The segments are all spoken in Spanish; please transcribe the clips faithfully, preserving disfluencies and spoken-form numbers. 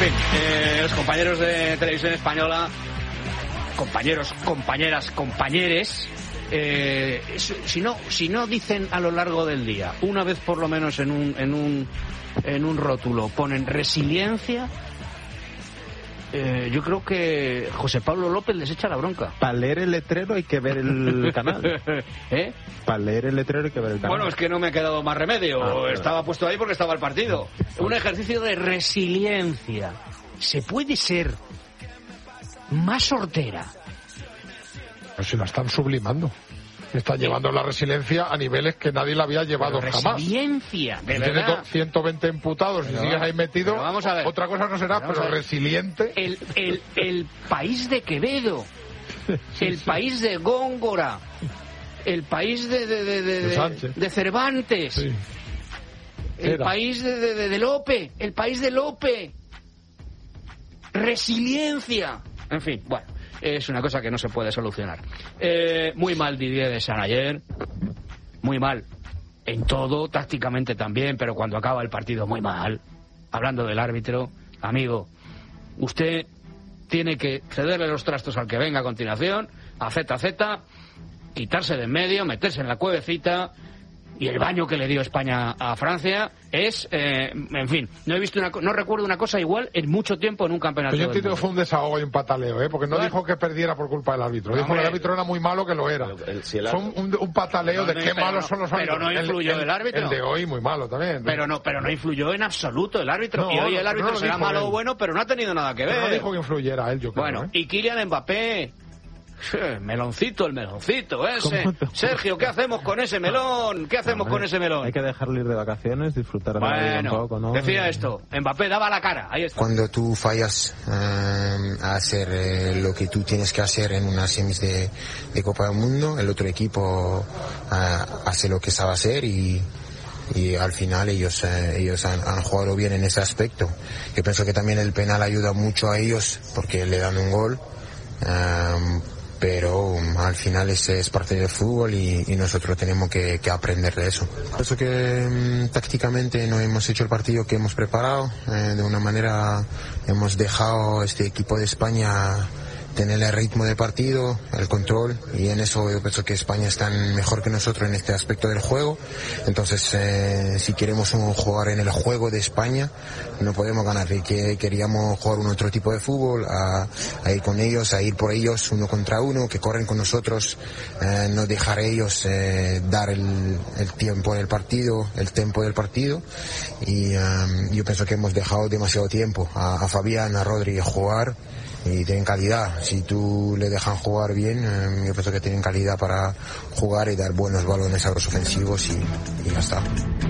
fin, eh, los compañeros de Televisión Española, compañeros, compañeras, compañeres, eh, si no, si no dicen a lo largo del día, una vez por lo menos en un, en un, en un rótulo, ponen resiliencia. Eh, yo creo que José Pablo López les echa la bronca. Para leer el letrero hay que ver el canal. ¿Eh? Para leer el letrero hay que ver el canal. Bueno, es que no me ha quedado más remedio. Ah, bueno. Estaba puesto ahí porque estaba el partido. Un ejercicio de resiliencia. ¿Se puede ser más hortera? Pero si la están sublimando. Está llevando la resiliencia a niveles que nadie la había llevado pero jamás. Resiliencia, de Tiene verdad. ciento veinte imputados pero, y sigues ahí metido. Pero vamos a ver. Otra cosa no será, pero, pero resiliente. El, el, el país de Quevedo, sí, el sí. país de Góngora, el país de, de, de, de, de, de Cervantes, sí. el Era. país de, de, de Lope, el país de Lope. Resiliencia. En fin, bueno. Es una cosa que no se puede solucionar. Eh, muy mal Didier Deschamps ayer. Muy mal. En todo, tácticamente también, pero cuando acaba el partido muy mal. Hablando del árbitro, amigo, usted tiene que cederle los trastos al que venga a continuación, a Z Z, quitarse de en medio, meterse en la cuevecita. Y el baño que le dio España a Francia es, eh, en fin, no he visto una, no recuerdo una cosa igual en mucho tiempo en un campeonato. Pero yo entiendo que fue un desahogo y un pataleo, ¿eh? Porque no ¿Cuál? dijo que perdiera por culpa del árbitro. No, dijo hombre, que el árbitro era muy malo, que lo era. El, el, si el fue un, un pataleo no, de no, qué malos no, son los árbitros. Pero no influyó el, el, el árbitro. El de hoy muy malo también. Pero no, pero no influyó en absoluto el árbitro. No, y hoy el árbitro no será malo él. o bueno, pero no ha tenido nada que ver. Pero no dijo que influyera él, yo creo. Bueno, ¿eh? y Kylian Mbappé. Meloncito, el meloncito ese. Sergio, ¿qué hacemos con ese melón? ¿Qué hacemos Hombre, con ese melón? Hay que dejarlo ir de vacaciones, disfrutar de bueno, la vida un poco, ¿no? Decía esto, Mbappé daba la cara, ahí está. Cuando tú fallas eh, a hacer eh, lo que tú tienes que hacer en una semis de, de Copa del Mundo, el otro equipo eh, hace lo que sabe hacer y y al final ellos eh, ellos han, han jugado bien en ese aspecto. Yo pienso que también el penal ayuda mucho a ellos porque le dan un gol. Eh, pero um, al final ese es parte del fútbol y, y nosotros tenemos que, que aprender de eso. Por eso que um, tácticamente no hemos hecho el partido que hemos preparado, eh, de una manera hemos dejado este equipo de España tener el ritmo de partido, el control, y en eso yo pienso que España está mejor que nosotros en este aspecto del juego. Entonces, eh, si queremos un, jugar en el juego de España, no podemos ganar. Y que queríamos jugar un otro tipo de fútbol, a, a ir con ellos, a ir por ellos uno contra uno, que corren con nosotros, eh, no dejar a ellos eh, dar el, el tiempo del partido, el tempo del partido. Y um, yo pienso que hemos dejado demasiado tiempo a, a Fabián, a Rodri jugar. Y tienen calidad. Si tú le dejan jugar bien, eh, yo pienso que tienen calidad para jugar y dar buenos balones a los ofensivos y, y ya está.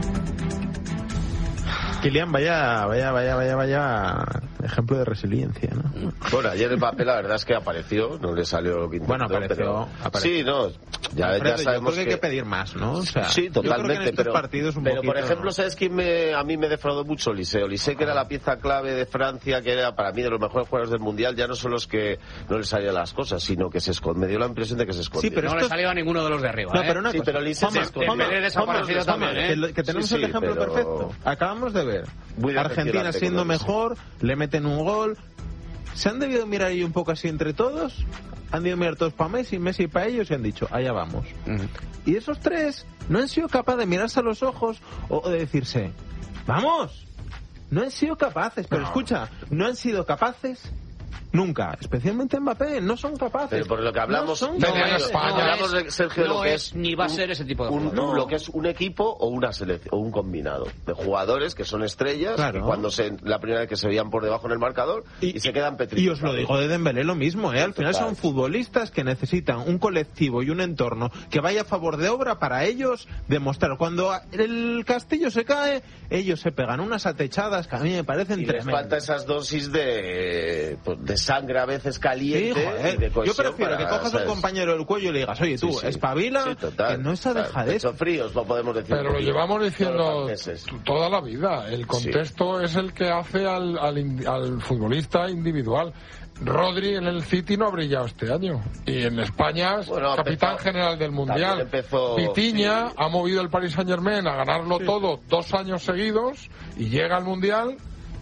Kylian, vaya, vaya, vaya, vaya, vaya ejemplo de resiliencia, ¿no? Bueno, ayer el papel la verdad es que apareció, no le salió lo que intentó. Bueno, apareció, pero... apareció. Sí, no, ya, Alfredo, ya sabemos yo creo que hay que pedir más, ¿no? O sea, sí, totalmente, pero, partidos un pero poquito, por ejemplo, ¿sabes quién me, a mí me defraudó mucho? Olise. Olise, que era la pieza clave de Francia, que era para mí de los mejores jugadores del Mundial, ya no son los que no le salían las cosas, sino que se esconde. Me dio la impresión de que se escondía. Sí, pero no le salió a ninguno de los de arriba, no, ¿eh? pero una sí, cosa. pero Olise se esconde. desaparecido también, ¿eh? Que, que tenemos sí, sí, el ejemplo pero... perfecto. Acabamos de ver Argentina siendo mejor, le meten un gol. ¿Se han debido mirar ahí un poco así entre todos? Han debido mirar todos para Messi, Messi para ellos y han dicho, allá vamos. Uh-huh. Y esos tres no han sido capaces de mirarse a los ojos o de decirse, ¡vamos! No han sido capaces, pero no. escucha, no han sido capaces nunca, especialmente Mbappé, no son capaces. Pero por lo que hablamos, no, no no es, España, no hablamos de Sergio, no lo que es, es ni va a ser un, ese tipo de un, jugador. No. Lo que es un equipo o una selección o un combinado de jugadores que son estrellas, claro. que cuando se la primera vez que se veían por debajo en el marcador y, y se quedan petrificados. Y os lo digo de Dembélé lo mismo, ¿eh? Al final Total. son futbolistas que necesitan un colectivo y un entorno que vaya a favor de obra para ellos demostrar. Cuando el castillo se cae, ellos se pegan unas atechadas que a mí me parecen y tremendas. Les falta esas dosis de, de sangre a veces caliente. Sí, joder. De Yo prefiero para, que cojas a un compañero del cuello y le digas, oye tú, sí, sí. espabila, sí, que no esa dejadez. Pecho fríos, lo podemos decir. Pero lo llevamos diciendo toda la vida. El contexto sí. es el que hace al, al, al futbolista individual. Rodri en el City no ha brillado este año. Y en España es bueno, capitán empezó, general del Mundial. Empezó, Vitinha sí. ha movido el Paris Saint-Germain a ganarlo sí. todo dos años seguidos y llega al Mundial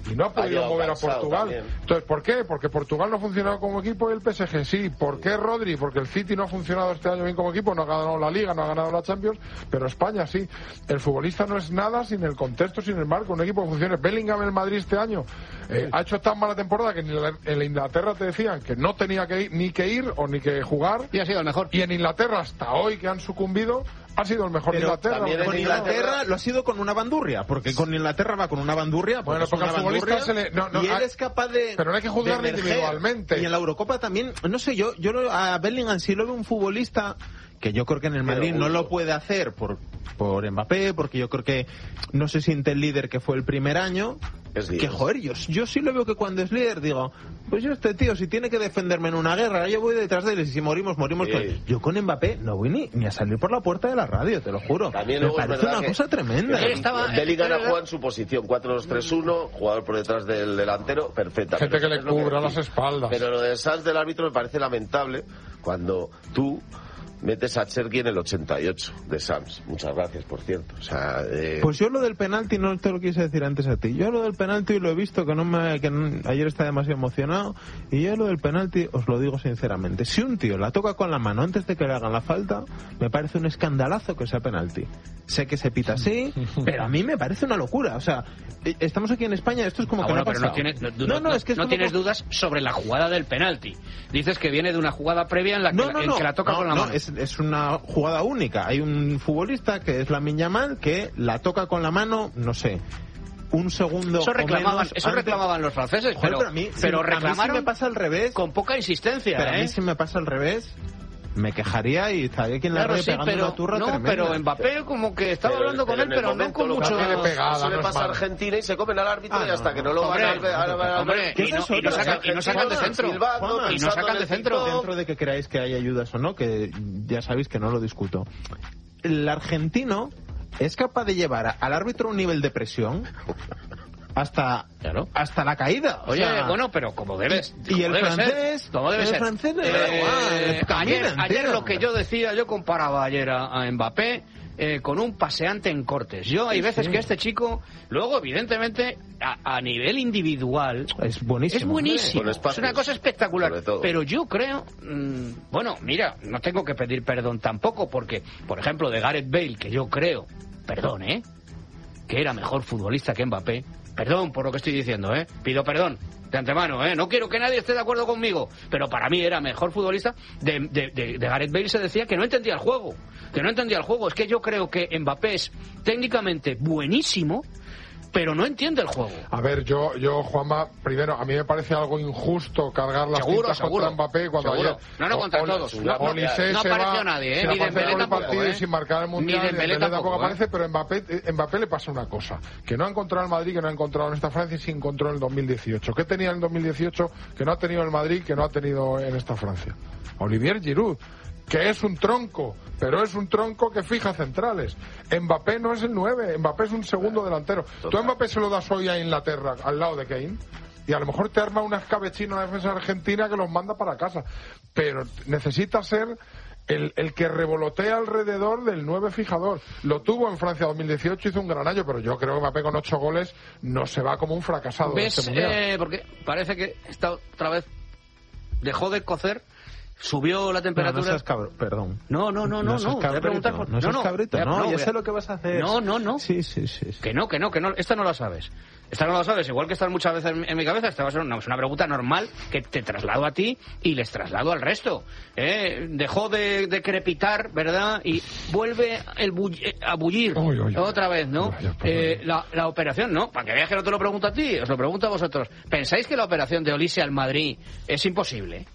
y no ha podido mover a Portugal. También. Entonces, ¿por qué? Porque Portugal no ha funcionado como equipo y el P S G sí. ¿Por qué Rodri? Porque el City no ha funcionado este año bien como equipo, no ha ganado la Liga, no ha ganado la Champions, pero España sí. El futbolista no es nada sin el contexto, sin el marco, un equipo que funcione. Bellingham en el Madrid este año eh, ha hecho tan mala temporada que en la, en la Inglaterra te decían que no tenía que ir, ni que ir o ni que jugar. Y ha sido el mejor. Y en Inglaterra, hasta hoy que han sucumbido, ha sido el mejor de Inglaterra. Con Inglaterra, Inglaterra lo ha sido con una bandurria, porque con Inglaterra va con una bandurria. Bueno, porque al futbolista se le... No, no, y él es capaz de... Pero no hay que juzgarle individualmente. Y en la Eurocopa también, no sé, yo yo a Bellingham sí lo veo un futbolista que yo creo que en el Madrid pero, no lo puede hacer por, por Mbappé, porque yo creo que no se siente el líder que fue el primer año. Es que joder, yo, yo sí lo veo que cuando es líder digo, pues yo este tío si tiene que defenderme en una guerra, yo voy detrás de él y si morimos, morimos. Sí. Con él. Yo con Mbappé no voy ni, ni a salir por la puerta de la radio, te lo juro. También me parece una cosa tremenda. Bellingham ha jugado en su posición, cuatro dos tres uno, jugador por detrás del delantero, perfecta. Gente que le cubra las espaldas. Pero lo de Sanz del árbitro me parece lamentable cuando tú metes a Cherki en el ochenta y ocho de Sams. Muchas gracias, por cierto. O sea, eh... Pues yo lo del penalti no te lo quise decir antes a ti. Yo lo del penalti lo he visto que no me que no, ayer está demasiado emocionado y yo lo del penalti os lo digo sinceramente. Si un tío la toca con la mano antes de que le hagan la falta, me parece un escandalazo que sea penalti. Sé que se pita así, pero a mí me parece una locura. O sea, estamos aquí en España, esto es como ah, que bueno, no ha pero pasado. no, tiene, no, no, no, no, es que es no tienes como... dudas sobre la jugada del penalti. Dices que viene de una jugada previa en la que, no, no, en no, que la toca no, con la no, mano. Es, es una jugada única. Hay un futbolista que es Lamine Yamal que la toca con la mano, no sé, un segundo eso reclamaban, o menos eso antes... reclamaban los franceses. Joder, pero, pero a mí, pero si, reclamaron a mí si me pasa al revés, con poca insistencia. Pero ¿eh? a mí si me pasa al revés, me quejaría y estaría aquí en la claro, red sí, pegando pero, una turra no, tremenda. pero Mbappé como que estaba pero, hablando con pero él, pero no con mucho... Pegada, eso le no pasa a Argentina y se comen al árbitro ah, y hasta no, que no lo hombre, van a... Hombre, hombre y, no, y, no sacan, y no sacan de centro. Silbando, y no sacan de centro. Dentro de que creáis que hay ayudas o no, que ya sabéis que no lo discuto. El argentino es capaz de llevar al árbitro a un nivel de presión hasta claro. hasta la caída. Oye, o sea, bueno, pero como debes. Y el debe francés, ser, como debe el ser. francés eh, igual, ayer, ayer lo que yo decía, yo comparaba ayer a, a Mbappé eh, con un paseante en cortes. Yo hay sí, veces sí. que este chico, luego evidentemente a, a nivel individual es buenísimo. Es buenísimo. Es una cosa espectacular. Pero yo creo, mmm, bueno, mira, no tengo que pedir perdón tampoco porque, por ejemplo, de Gareth Bale, que yo creo, perdón, ¿eh? que era mejor futbolista que Mbappé. Perdón por lo que estoy diciendo, ¿eh? Pido perdón de antemano, ¿eh? No quiero que nadie esté de acuerdo conmigo, pero para mí era mejor futbolista. De, de, de, de Gareth Bale se decía que no entendía el juego, que no entendía el juego. Es que yo creo que Mbappé es técnicamente buenísimo, pero no entiende el juego. A ver, yo, yo Juanma, primero, a mí me parece algo injusto cargar las seguro, tintas seguro, contra Mbappé cuando seguro. ayer... No, no, contra o, todos. No, no, no apareció nadie, ¿eh? Ni Dembélé tampoco, ¿eh? Sin marcar el Mundial, ni Dembélé tampoco, tampoco ¿eh? aparece, pero Mbappé, Mbappé le pasa una cosa, que no ha encontrado el Madrid, que no ha encontrado en esta Francia y sí encontró en el dos mil dieciocho. ¿Qué tenía en el dos mil dieciocho que no ha tenido el Madrid, que no ha tenido en esta Francia? Olivier Giroud, que es un tronco, pero es un tronco que fija centrales. Mbappé no es el nueve, Mbappé es un segundo delantero. Tú a Mbappé se lo das hoy a Inglaterra, al lado de Kane, y a lo mejor te arma una escabechina, una defensa argentina que los manda para casa. Pero necesita ser el, el que revolotea alrededor del nueve fijador. Lo tuvo en Francia dos mil dieciocho, hizo un gran año, pero yo creo que Mbappé con ocho goles no se va como un fracasado. ¿Ves? De este mundial. Eh, porque parece que está otra vez, dejó de cocer. Subió la temperatura. No, no seas cabrón, perdón. No, no, no, no, no. No seas cabrito, por... no, seas no, cabrito, no, no, ya sé lo que vas a hacer. No, no, no. Sí, sí, sí, sí. Que no, que no, que no. Esta no la sabes. Esta no la sabes. Igual que estás muchas veces en, en mi cabeza, esta va a ser una, es una pregunta normal que te traslado a ti y les traslado al resto. ¿Eh? Dejó de, de crepitar, ¿verdad? Y vuelve el bull... a bullir uy, uy, otra vez, ¿no? Uy, eh, la, la operación, ¿no? Para que veas que no te lo pregunto a ti, os lo pregunto a vosotros. ¿Pensáis que la operación de Olise al Madrid es imposible?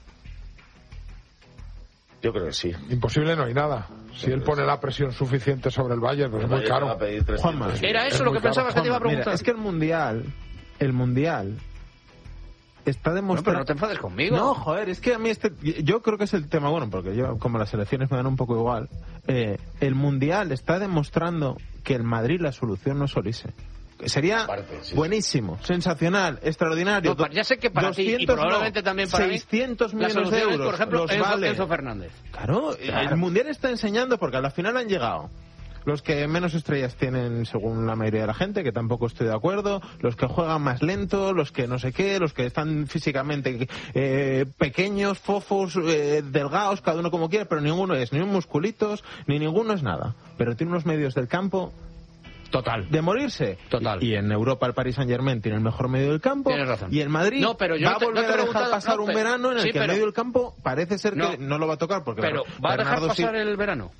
Yo creo que sí. Imposible no hay nada. Si él pone la presión suficiente sobre el Bayern, pues es muy caro. Juanma, ¿era eso lo que pensabas que te iba a preguntar? Mira, es que el Mundial, el Mundial está demostrando... No, pero no te enfades conmigo. No, joder, es que a mí este... Yo creo que es el tema, bueno, porque yo, como las elecciones me dan un poco igual, eh, el Mundial está demostrando que el Madrid la solución no es Olise. Sería parte, sí, buenísimo, sí. sensacional, extraordinario. No, ya sé que para ti y probablemente también para seiscientos mí, millones de euros, por ejemplo, los Enzo, vale. Enzo Fernández. Claro, claro, el Mundial está enseñando porque a la final han llegado los que menos estrellas tienen según la mayoría de la gente, que tampoco estoy de acuerdo, los que juegan más lento, los que no sé qué, los que están físicamente eh, pequeños, fofos, eh, delgados, cada uno como quiera, pero ninguno es ni un musculitos, ni ninguno es nada. Pero tiene unos medios del campo total de morirse. Total. Y en Europa el Paris Saint-Germain tiene el mejor medio del campo. Tienes razón. Y el Madrid no, pero yo va no te, a volver no te a dejar pasar no, un pero, verano en el sí, que pero, el medio del campo parece ser que no, no lo va a tocar porque pero va a dejar pasar el verano.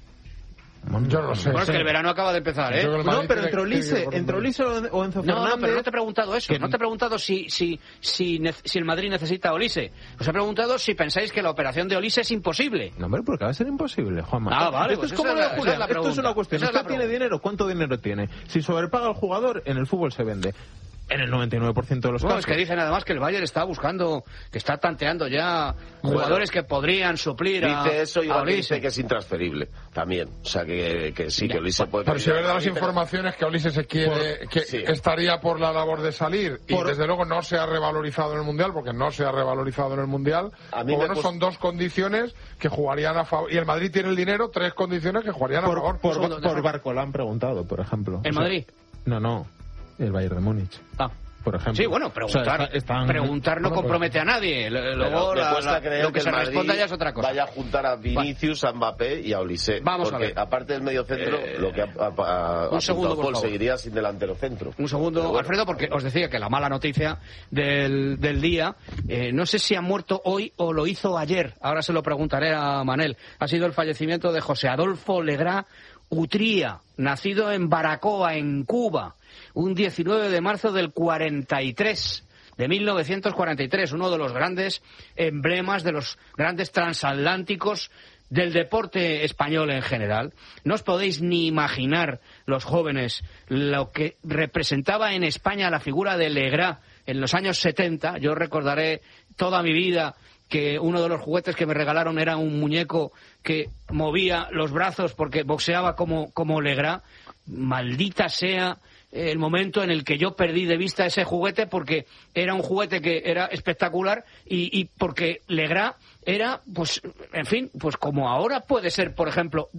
Yo no sé. Bueno, es que el verano acaba de empezar, ¿eh? No, pero entre Olise, entre Olise o Enzo Fernández... No, no, pero no te he preguntado eso. Que... No te he preguntado si, si, si, si el Madrid necesita a Olise. Os he preguntado si pensáis que la operación de Olise es imposible. No, hombre, porque va a ser imposible, Juanma. Ah, vale. Esto Pues es como la, la Julia. es la Esto es una cuestión. Esa ¿Usted es tiene dinero? ¿Cuánto dinero tiene? Si sobrepaga al jugador, en el fútbol se vende. En el noventa y nueve por ciento de los bueno, casos. Es que dicen además que el Bayern está buscando, que está tanteando ya jugadores bueno, que podrían suplir a dice eso y a Olise. Dice que es intransferible también. O sea, que, que sí, ya, que Olise puede... Pero si es verdad las informaciones que Olise se quiere, por, que sí. estaría por la labor de salir por, y desde luego no se ha revalorizado en el Mundial, porque no se ha revalorizado en el Mundial. A mí bueno, son dos condiciones que jugarían a favor. Y el Madrid tiene el dinero, tres condiciones que jugarían por, a favor. Por, por, por Barcola han preguntado, por ejemplo. ¿El o sea, Madrid? No, no. El Bayern de Múnich. Ah. Por ejemplo. Sí, bueno, preguntar, o sea, están... preguntar no compromete a nadie. Luego la, la, lo que, que se Madrid responda ya es otra cosa. Vaya a juntar a Vinicius, a Mbappé y a Olise. Vamos porque a ver. Aparte del medio centro, eh, lo que ha, ha, ha un segundo, Paul seguiría sin delantero centro. Un segundo, bueno. Alfredo, porque os decía que la mala noticia del, del día, eh, no sé si ha muerto hoy o lo hizo ayer. Ahora se lo preguntaré a Manel. Ha sido el fallecimiento de José Adolfo Legrá Utría, nacido en Baracoa, en Cuba, un diecinueve de marzo del cuarenta y tres, de mil novecientos cuarenta y tres, uno de los grandes emblemas, de los grandes transatlánticos del deporte español en general. No os podéis ni imaginar, los jóvenes, lo que representaba en España la figura de Legrá en los años setenta. Yo recordaré toda mi vida que uno de los juguetes que me regalaron era un muñeco que movía los brazos porque boxeaba como, como Legrá. Maldita sea el momento en el que yo perdí de vista ese juguete, porque era un juguete que era espectacular y, y porque Legrá era, pues, en fin, pues como ahora puede ser, por ejemplo,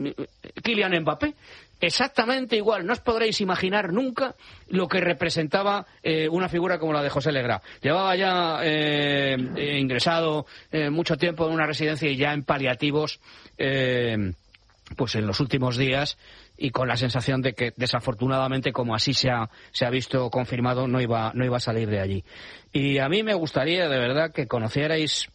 Kylian Mbappé. Exactamente igual. No os podréis imaginar nunca lo que representaba eh, una figura como la de José Legrá. Llevaba ya eh, eh, ingresado eh, mucho tiempo en una residencia y ya en paliativos, eh, pues en los últimos días, y con la sensación de que desafortunadamente, como así se ha, se ha visto confirmado, no iba, no iba a salir de allí. Y a mí me gustaría de verdad que conocierais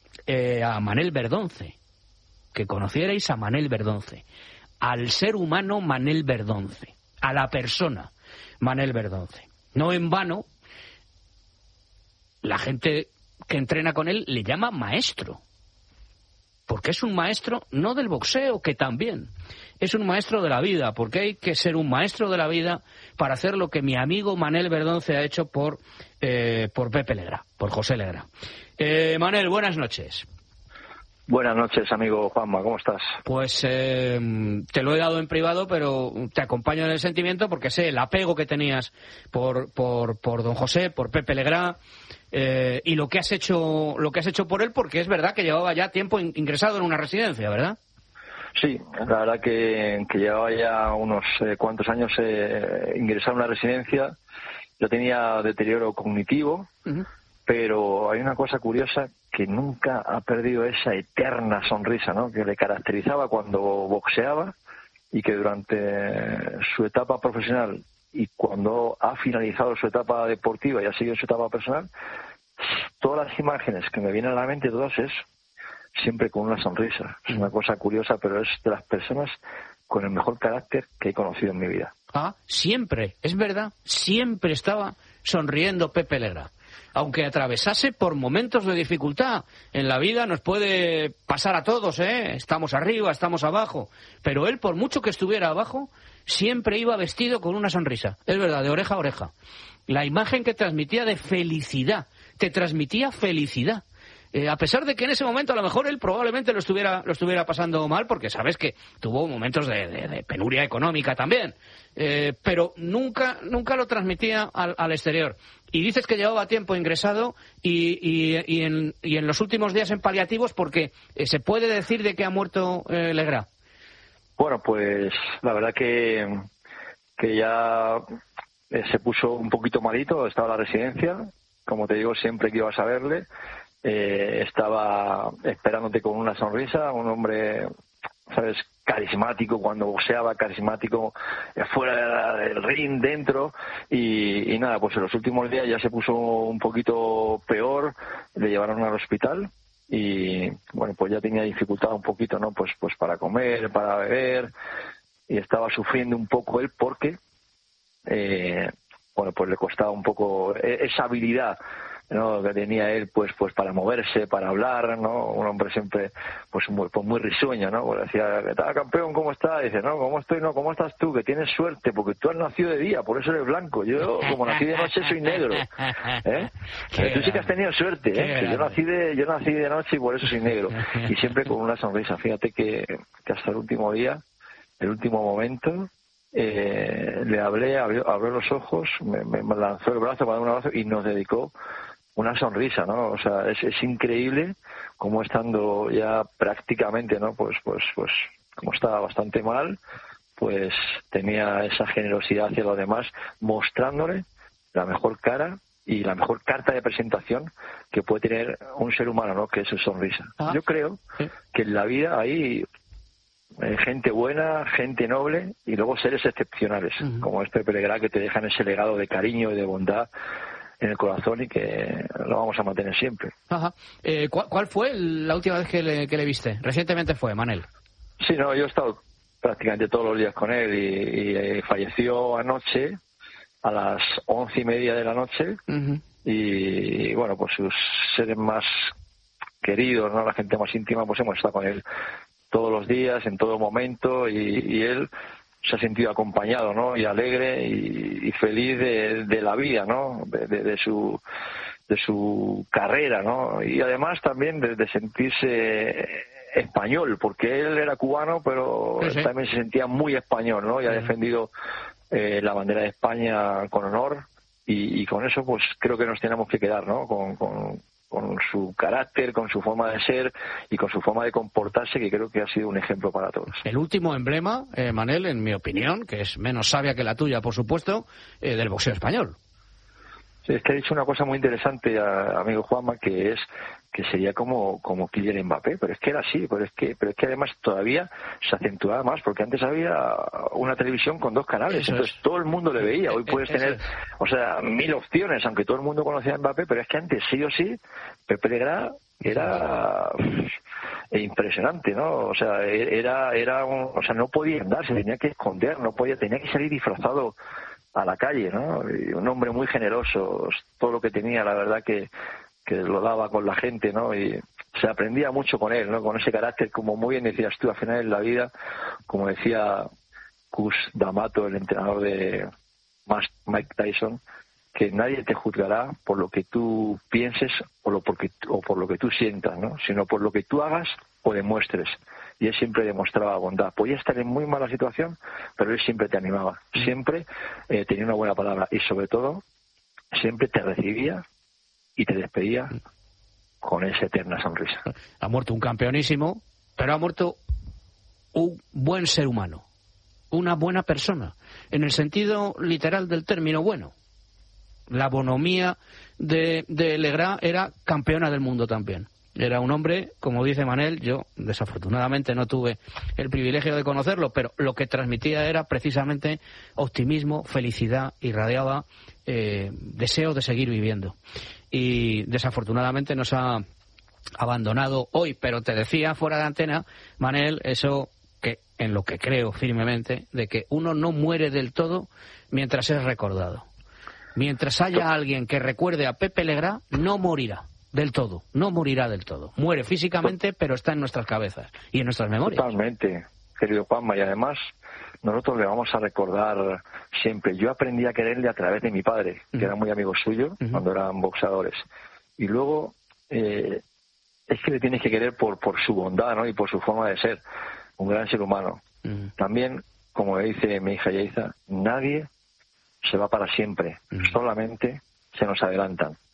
eh, a Manel Verdonce, que conocierais a Manel Verdonce, al ser humano Manel Verdonce, a la persona Manel Verdonce. No en vano, la gente que entrena con él le llama maestro, porque es un maestro no del boxeo, que también, es un maestro de la vida, porque hay que ser un maestro de la vida para hacer lo que mi amigo Manel Verdonce ha hecho por, eh, por Pepe Legrá, por José Legrá. Eh, Manel, buenas noches. Buenas noches, amigo Juanma, ¿cómo estás? Pues eh, te lo he dado en privado, pero te acompaño en el sentimiento porque sé el apego que tenías por, por, por don José, por Pepe Legrá, eh, y lo que has hecho, lo que has hecho por él, porque es verdad que llevaba ya tiempo ingresado en una residencia, ¿verdad? Sí, la verdad que, que llevaba ya unos eh, cuantos años eh, ingresado en una residencia. Yo tenía deterioro cognitivo, uh-huh. Pero hay una cosa curiosa, que nunca ha perdido esa eterna sonrisa, ¿no?, que le caracterizaba cuando boxeaba, y que durante su etapa profesional y cuando ha finalizado su etapa deportiva y ha seguido su etapa personal, todas las imágenes que me vienen a la mente, todas es siempre con una sonrisa. Es una cosa curiosa, pero es de las personas con el mejor carácter que he conocido en mi vida. Ah, siempre, es verdad, siempre estaba sonriendo Pepe Legrá. Aunque atravesase por momentos de dificultad. En la vida nos puede pasar a todos, ¿eh? Estamos arriba, estamos abajo. Pero él, por mucho que estuviera abajo, siempre iba vestido con una sonrisa. Es verdad, de oreja a oreja. La imagen que transmitía de felicidad, te transmitía felicidad. Eh, a pesar de que en ese momento a lo mejor él probablemente lo estuviera lo estuviera pasando mal, porque sabes que tuvo momentos de, de, de penuria económica también, eh, pero nunca nunca lo transmitía al, al exterior. Y dices que llevaba tiempo ingresado y, y, y, en, y en los últimos días en paliativos, porque eh, se puede decir de que ha muerto eh, Legrá. Bueno, pues la verdad que, que ya eh, se puso un poquito malito, estaba en la residencia, como te digo, siempre que ibas a verle, eh, estaba esperándote con una sonrisa, un hombre, ¿sabes?, carismático, cuando boxeaba, carismático fuera del ring, dentro, y, y nada, pues en los últimos días ya se puso un poquito peor, le llevaron al hospital y bueno, pues ya tenía dificultad un poquito, ¿no? Pues, pues para comer, para beber, y estaba sufriendo un poco él porque, eh, bueno, pues le costaba un poco esa habilidad, ¿no?, que tenía él, pues pues para moverse, para hablar, ¿no? Un hombre siempre pues muy, pues muy risueño, ¿no? Pues decía, ¿qué tal, campeón? ¿Cómo estás? Dice, no, ¿cómo estoy? No, ¿cómo estás tú? Que tienes suerte, porque tú has nacido de día, por eso eres blanco. Yo, como nací de noche, soy negro. ¿Eh? Tú sí que has tenido suerte, ¿eh? Que yo nací de yo nací de noche y por eso soy negro. Y siempre con una sonrisa. Fíjate que, que hasta el último día, el último momento, eh, le hablé, abrió, abrió los ojos, me, me lanzó el brazo para dar un abrazo y nos dedicó una sonrisa, ¿no? O sea, es, es increíble cómo estando ya prácticamente, ¿no? Pues, pues, pues, como estaba bastante mal, pues tenía esa generosidad hacia los demás, mostrándole la mejor cara y la mejor carta de presentación que puede tener un ser humano, ¿no? Que es su sonrisa. Ah. Yo creo ¿Sí? que en la vida hay eh, gente buena, gente noble y luego seres excepcionales, uh-huh. como este Pepe Legrá, que te dejan ese legado de cariño y de bondad en el corazón y que lo vamos a mantener siempre. Ajá. Eh, ¿cuál, ¿Cuál fue la última vez que le, que le viste? Recientemente fue, Manel. Sí, no, yo he estado prácticamente todos los días con él y, y, y falleció anoche a las once y media de la noche uh-huh. y, y bueno, pues sus seres más queridos, ¿no?, la gente más íntima, pues hemos estado con él todos los días, en todo momento y, y él se ha sentido acompañado, ¿no?, y alegre y, y feliz de, de la vida, ¿no?, de, de, de su de su carrera, ¿no?, y además también de, de sentirse español, porque él era cubano, pero sí, sí. también se sentía muy español, ¿no?, y ha defendido eh, la bandera de España con honor y, y con eso, pues creo que nos tenemos que quedar, ¿no?, con, con con su carácter, con su forma de ser y con su forma de comportarse, que creo que ha sido un ejemplo para todos. El último emblema, eh, Manel, en mi opinión, que es menos sabia que la tuya, por supuesto, eh, del boxeo español. Sí, es que ha dicho una cosa muy interesante, a, amigo Juanma, que es que sería como como Kylian Mbappé, pero es que era así, pero es que pero es que además todavía se acentuaba más, porque antes había una televisión con dos canales, Eso entonces es. todo el mundo le veía. Hoy puedes Eso tener, es. o sea, mil opciones, aunque todo el mundo conocía a Mbappé, pero es que antes sí o sí Pepe Legrá era impresionante, ¿no? O sea, era era un, o sea, no podía andar, se tenía que esconder, no podía, tenía que salir disfrazado a la calle, ¿no? Y un hombre muy generoso, todo lo que tenía, la verdad que que lo daba con la gente, ¿no? Y se aprendía mucho con él, ¿no? Con ese carácter, como muy bien decías tú, al final en la vida, como decía Cus D'Amato, el entrenador de Mike Tyson, que nadie te juzgará por lo que tú pienses o, lo porque, o por lo que tú sientas, ¿no?, sino por lo que tú hagas o demuestres. Y él siempre demostraba bondad. Podía estar en muy mala situación, pero él siempre te animaba. Siempre eh, tenía una buena palabra y, sobre todo, siempre te recibía y te despedía con esa eterna sonrisa. Ha muerto un campeonísimo, pero ha muerto un buen ser humano, una buena persona, en el sentido literal del término bueno. La bonomía de, de Legrá era campeona del mundo también. Era un hombre, como dice Manel, yo desafortunadamente no tuve el privilegio de conocerlo, pero lo que transmitía era precisamente optimismo, felicidad, irradiaba eh, deseo de seguir viviendo. Y desafortunadamente nos ha abandonado hoy, pero te decía fuera de antena, Manel, eso que en lo que creo firmemente, de que uno no muere del todo mientras es recordado. Mientras haya alguien que recuerde a Pepe Legrá, no morirá del todo, no morirá del todo. Muere físicamente, pero está en nuestras cabezas y en nuestras memorias. Totalmente, querido Juanma, y además nosotros le vamos a recordar siempre. Yo aprendí a quererle a través de mi padre, que uh-huh. era muy amigo suyo uh-huh. cuando eran boxeadores. Y luego eh, es que le tienes que querer por, por su bondad, ¿no?, y por su forma de ser. Un gran ser humano. Uh-huh. También, como dice mi hija Yaiza, nadie se va para siempre. Uh-huh. Solamente se nos adelantan.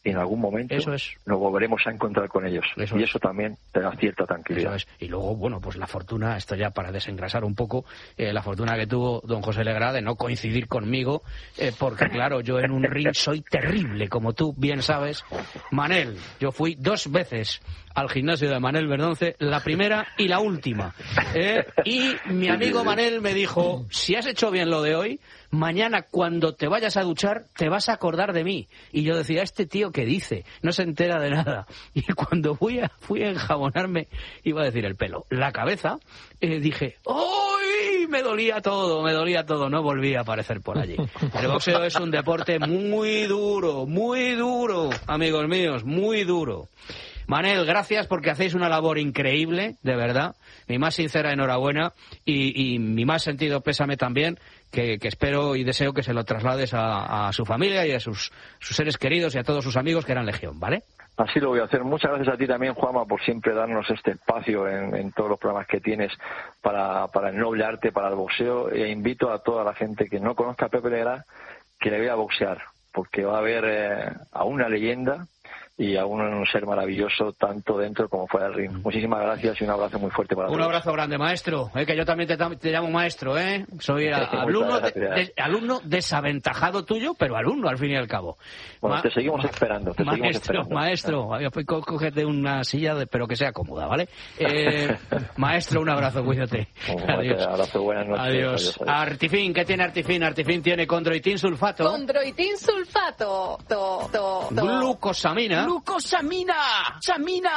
y en algún momento eso es. nos volveremos a encontrar con ellos. Eso y es. eso también te da cierta tranquilidad. Eso es. Y luego, bueno, pues la fortuna, esto ya para desengrasar un poco, eh, la fortuna que tuvo don José Legrá de no coincidir conmigo, eh, porque claro, yo en un ring soy terrible, como tú bien sabes. Manel, yo fui dos veces al gimnasio de Manel Verdonce, la primera y la última. ¿eh? Y mi amigo Manel me dijo, si has hecho bien lo de hoy, mañana cuando te vayas a duchar te vas a acordar de mí. Y yo decía, este tío ¿qué dice? No se entera de nada. Y cuando fui a, fui a enjabonarme, iba a decir el pelo, la cabeza, eh, dije, ¡uy! Me dolía todo, me dolía todo, no volví a aparecer por allí. El boxeo es un deporte muy duro, muy duro, amigos míos, muy duro. Manel, gracias porque hacéis una labor increíble, de verdad. Mi más sincera enhorabuena y, y mi más sentido pésame también, que, que espero y deseo que se lo traslades a, a su familia y a sus, sus seres queridos y a todos sus amigos que eran Legión, ¿vale? Así lo voy a hacer. Muchas gracias a ti también, Juanma, por siempre darnos este espacio en, en todos los programas que tienes para, para el noble arte, para el boxeo. E invito a toda la gente que no conozca a Pepe Legrá que le vea boxear, porque va a ver eh, a una leyenda y a un ser maravilloso tanto dentro como fuera del ring. Muchísimas gracias y un abrazo muy fuerte para un todos. Un abrazo grande, maestro, eh, que yo también te, te llamo maestro, ¿eh? Soy a, alumno, de, de, alumno desaventajado tuyo, pero alumno al fin y al cabo. Bueno, Ma te seguimos esperando, te maestro, seguimos esperando. Maestro, maestro, cógete una silla, de, pero que sea cómoda, ¿vale? Eh, maestro, un abrazo, cuídate. Adiós. Abrazo, buenas noches. Adiós. Adiós, adiós. Artifin, ¿qué tiene Artifin? Artifin tiene condroitin sulfato. Condroitin sulfato. To, to, to. Glucosamina. Glucosamina. Samina.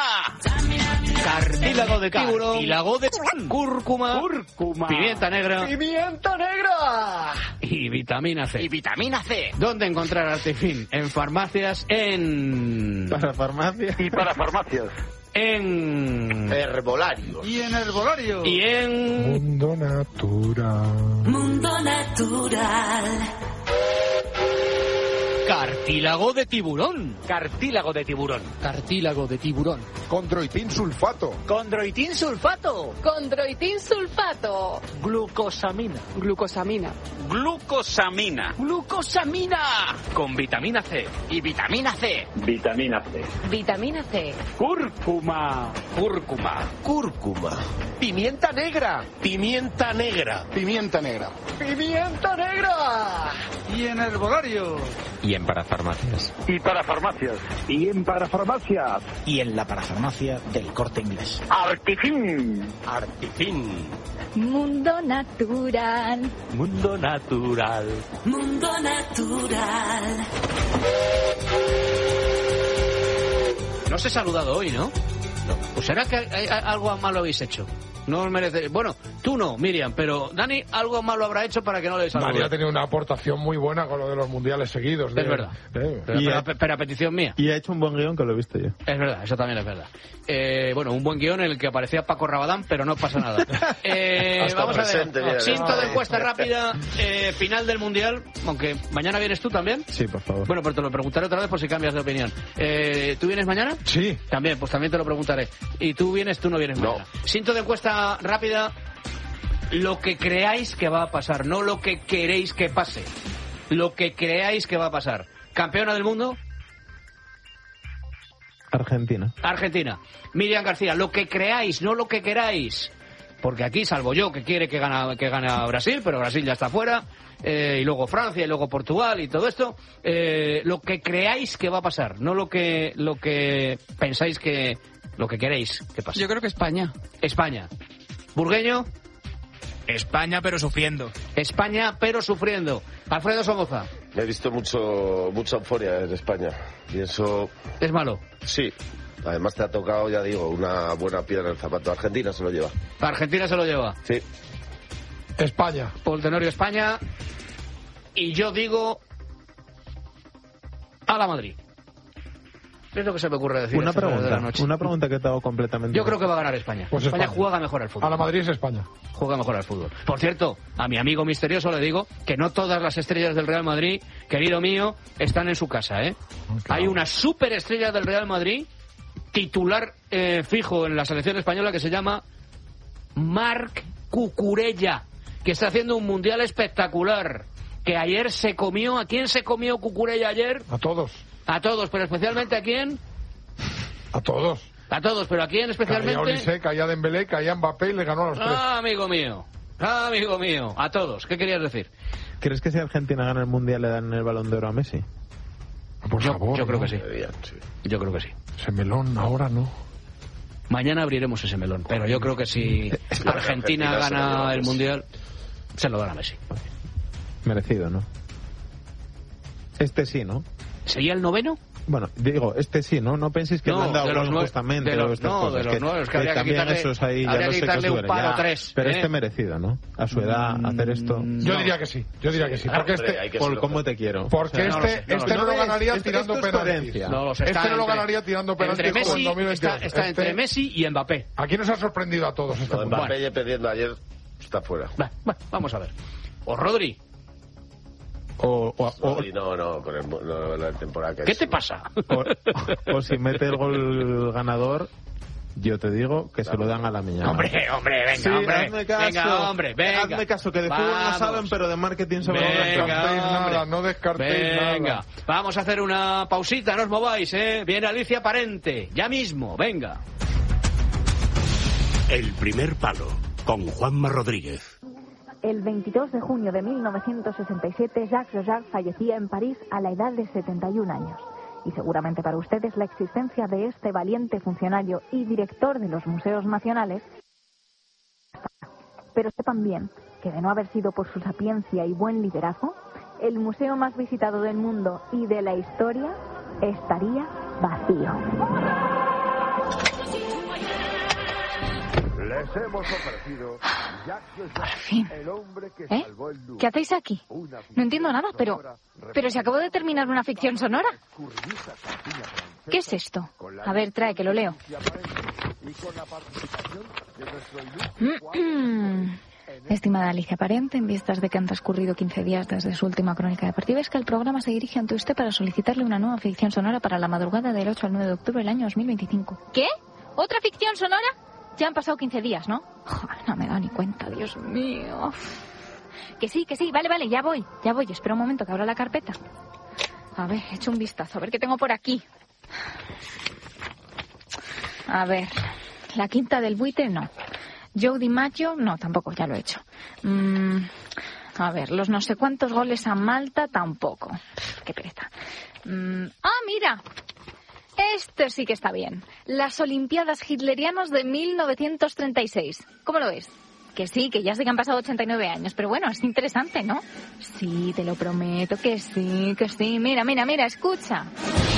Cartílago de tiburón. Cartílago de cúrcuma. Cúrcuma. Pimienta negra. Pimienta negra. Y vitamina C. Y vitamina C. ¿Dónde encontrar Artifin? En farmacias, en... Para farmacias. Y para farmacias. En... Herbolarios. Y en herbolario. Y en... Mundo Natural. Mundo Natural. Cartílago de tiburón. Cartílago de tiburón. Cartílago de tiburón. Condroitin sulfato. Condroitin sulfato. Condroitin sulfato. Glucosamina. Glucosamina. Glucosamina. Glucosamina. Con vitamina C. Y vitamina C. Vitamina C. Vitamina C. Cúrcuma. Cúrcuma. Cúrcuma. Pimienta negra. Pimienta negra. Pimienta negra. Pimienta negra. Y en herbolario. Y en parafarmacias. Y para farmacias. Y en parafarmacias. Y en la parafarmacia del Corte Inglés. Artifin. Artifin. Mundo natural. Mundo Natural. Mundo Natural. No os he saludado hoy, ¿no? No. Pues será que hay, hay, algo malo habéis hecho. No os merece... Bueno, tú no, Miriam, pero Dani algo malo habrá hecho para que no le salude. Dani ha tenido una aportación muy buena con lo de los mundiales seguidos. De, es verdad. De, pero, y pero, a, pero a petición mía. Y ha hecho un buen guión que lo he visto yo. Es verdad, eso también es verdad. Eh, bueno, un buen guión en el que aparecía Paco Rabadán, pero no pasa nada. Eh, vamos presente, a ver. mira, Cinto de ay. encuesta rápida, eh, final del Mundial, aunque mañana vienes tú también. Sí, por favor. Bueno, pero te lo preguntaré otra vez por si cambias de opinión. Eh, ¿Tú vienes mañana? Sí. También, pues también te lo preguntaré. ¿Y tú vienes, tú no vienes No. mañana? Cinto de encuesta rápida, lo que creáis que va a pasar, no lo que queréis que pase. Lo que creáis que va a pasar. ¿Campeona del mundo? Argentina. Argentina. Miriam García, lo que creáis, no lo que queráis. Porque aquí, salvo yo, que quiere que gane, que gane a Brasil, pero Brasil ya está fuera, eh, y luego Francia, y luego Portugal, y todo esto, eh, lo que creáis que va a pasar, no lo que, lo que pensáis que, lo que queréis que pase. Yo creo que España. España. Burgueño. España, pero sufriendo. España, pero sufriendo. Alfredo Somoza. He visto mucho mucha euforia en España. Y eso... Es malo. Sí. Además te ha tocado, ya digo, una buena piedra en el zapato. Argentina se lo lleva. Argentina se lo lleva. Sí. España. Paul Tenorio, España. Y yo digo... a la Madrid. Es lo que se me ocurre decir. Una a estas horas de la pregunta, noche. una pregunta que te hago completamente. Yo creo que va a ganar España. Pues España, España. juega mejor al fútbol. A la Madrid es España. Juega mejor al fútbol. Por cierto, a mi amigo misterioso le digo que no todas las estrellas del Real Madrid, querido mío, están en su casa, ¿eh? Claro. Hay una superestrella del Real Madrid, titular eh, fijo en la selección española, que se llama Marc Cucurella, que está haciendo un mundial espectacular. Que ayer se comió... ¿A quién se comió Cucurella ayer? A todos. A todos, pero especialmente ¿a quién? A todos. A todos, pero ¿a quién especialmente? Caía Olise, caía Dembélé, caía Mbappé y le ganó a los tres. Ah, amigo mío. Ah, amigo mío. A todos. ¿Qué querías decir? ¿Crees que si Argentina gana el Mundial le dan el Balón de Oro a Messi? Por yo, favor, yo creo ¿no? que sí. Yo creo que sí. Ese melón ahora no. Mañana abriremos ese melón, pero yo creo que si Argentina gana el Mundial, se lo dan a Messi. Merecido, ¿no? Este sí, ¿no? ¿Sería el noveno? Bueno, digo, este sí, ¿no? No penséis que no, le han dado de los uno nueve, justamente. de los, estas no, cosas, de los que, nueve, es que, que habría que también quitarle, esos ahí ya habría no que sé qué quitarle un palo ya, tres. Pero ¿eh? este merecido, ¿no? A su edad, mm, hacer esto... Yo diría que sí, yo diría sí. que sí. Ah, Porque hombre, este... Por cómo te quiero. Porque o sea, este no, no, este no, no lo ganaría es, tirando esto es penaltis. No, los este está no lo entre, ganaría tirando penaltis entre Messi, como en dos mil veintidós. Está, está este, entre Messi y Mbappé. Aquí nos ha sorprendido a todos este No, punto. Mbappé ya perdiendo ayer está fuera. Va, va, vamos a ver. O Rodri. O, o, o, no, no, con el, no, la temporada que ¿Qué es. te pasa? o, o si mete el gol ganador, yo te digo que se lo dan a la miñana. Hombre, hombre, venga, sí, hombre. hazme caso, Venga, hombre, venga. Hazme caso, que de fútbol no saben, pero de marketing saben. No Venga, descartéis hombre. nada, no descartéis Venga, nada. vamos a hacer una pausita, no os mováis, ¿eh? Viene Alicia Parente, ya mismo, venga. El primer palo, con Juanma Rodríguez. El veintidós de junio de mil novecientos sesenta y siete, Jacques Chirac fallecía en París a la edad de setenta y un años. Y seguramente para ustedes la existencia de este valiente funcionario y director de los museos nacionales. Pero sepan bien que de no haber sido por su sapiencia y buen liderazgo, el museo más visitado del mundo y de la historia estaría vacío. Les hemos ofrecido Por fin. ¿Eh? ¿Qué hacéis aquí? No entiendo nada, pero... Pero si acabo de terminar una ficción sonora. ¿Qué es esto? A ver, trae, que lo leo. Estimada Alicia Parente, en vistas de que han transcurrido quince días desde su última crónica deportiva, es que el programa se dirige ante usted para solicitarle una nueva ficción sonora para la madrugada del ocho al nueve de octubre del año dos mil veinticinco. ¿Qué? ¿Otra ficción sonora? Ya han pasado quince días, ¿no? No me he dado ni cuenta, Dios mío. Que sí, que sí, vale, vale, ya voy, ya voy. Espera un momento que abra la carpeta. A ver, he hecho un vistazo, a ver qué tengo por aquí. A ver, la quinta del buitre, no. Joe DiMaggio, no, tampoco, ya lo he hecho. Mm, a ver, los no sé cuántos goles a Malta, tampoco. Pff, qué pereza. Mm, ah, mira. Esto sí que está bien. Las Olimpiadas Hitlerianas de mil novecientos treinta y seis. ¿Cómo lo ves? Que sí, que ya sé que han pasado ochenta y nueve años, pero bueno, es interesante, ¿no? Sí, te lo prometo, que sí, que sí. Mira, mira, mira, escucha.